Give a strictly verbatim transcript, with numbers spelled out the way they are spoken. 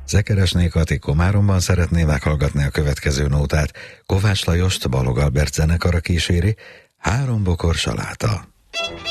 Zekeresné Kati Komáromban szeretné meghallgatni a következő nótát. Kovács Lajost Balog Albert zenekara kíséri, Három bokor saláta.